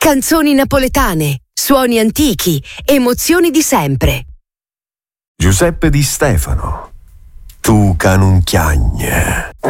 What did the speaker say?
Canzoni napoletane, suoni antichi, emozioni di sempre. Giuseppe Di Stefano, tu canunchiagne.